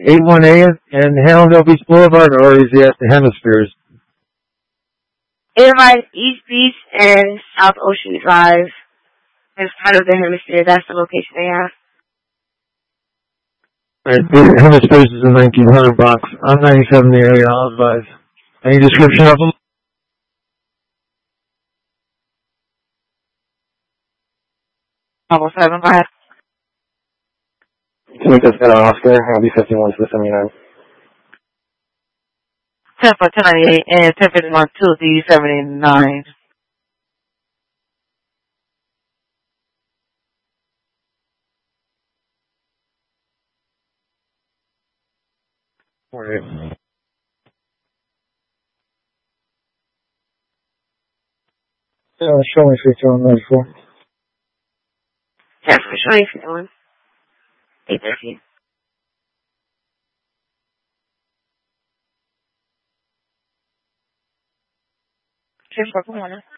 81A and Hallandale Beach Boulevard, or is he at the Hemispheres? It lies East Beach and South Ocean Drive. As part of the Hemisphere, that's the location they have. Alright, the Hemispheres is in 1900 blocks. I'm 97 in the area, I'll advise. Any description of them? Almost 7, go ahead. Tanika Scott Oscar, I'll be 51 to the 79. 10 for 1098 and 1051 to the 79. Alright. Show me 5194. 10 for showing 51. 813. Cheers for Pomona.